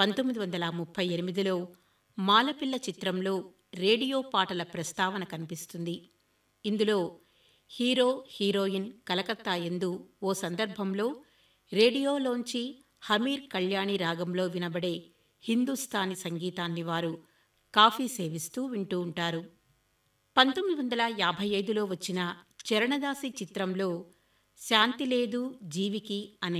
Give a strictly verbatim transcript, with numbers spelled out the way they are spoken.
పంతొమ్మిది వందల ముప్పై ఎనిమిదిలో మాలపిల్ల చిత్రంలో రేడియో పాటల ప్రస్తావన కనిపిస్తుంది. ఇందులో హీరో హీరోయిన్ కలకత్తా యందు ఓ సందర్భంలో రేడియోలోంచి హమీర్ కళ్యాణి రాగంలో వినబడే హిందుస్థానీ సంగీతాన్ని వారు కాఫీ సేవిస్తూ వింటూ ఉంటారు. పంతొమ్మిది వందల యాభై ఐదులో వచ్చిన చరణదాసి చిత్రంలో శాంతిలేదు జీవికి అనే